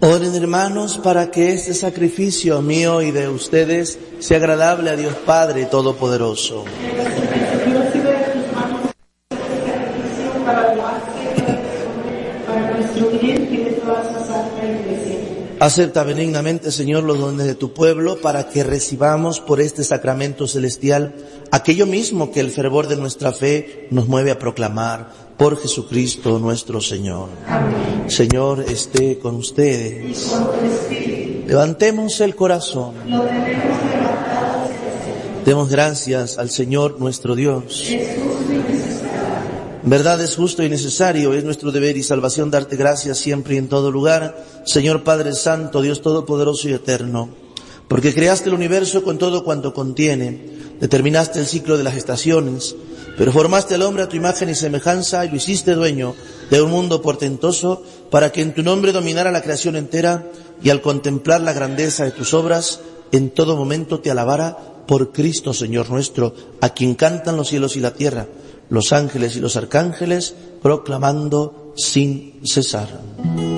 Oren, hermanos, para que este sacrificio mío y de ustedes sea agradable a Dios Padre Todopoderoso. Acepta benignamente, Señor, los dones de tu pueblo para que recibamos por este sacramento celestial aquello mismo que el fervor de nuestra fe nos mueve a proclamar. Por Jesucristo nuestro Señor. Amén. Señor, esté con ustedes. Levantemos el corazón. Demos gracias al Señor nuestro Dios. Verdad, es justo y necesario, es nuestro deber y salvación darte gracias siempre y en todo lugar, Señor Padre Santo, Dios Todopoderoso y Eterno, porque creaste el universo con todo cuanto contiene, determinaste el ciclo de las estaciones, pero formaste al hombre a tu imagen y semejanza y lo hiciste dueño de un mundo portentoso para que en tu nombre dominara la creación entera y al contemplar la grandeza de tus obras, en todo momento te alabara por Cristo Señor nuestro, a quien cantan los cielos y la tierra, los ángeles y los arcángeles, proclamando sin cesar.